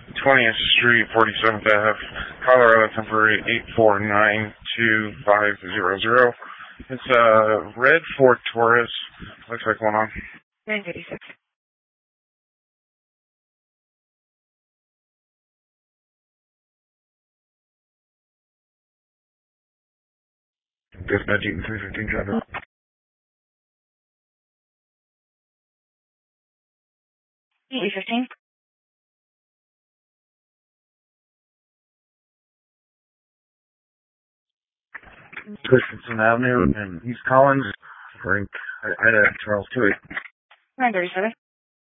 20th Street, 47th Ave, Colorado, temporary 8492500. It's a red Ford Taurus. Looks like one on. 936. Dispatch 315 driver. E15. Christensen Avenue in East Collins, Frank, Ida, Charles 28. 937.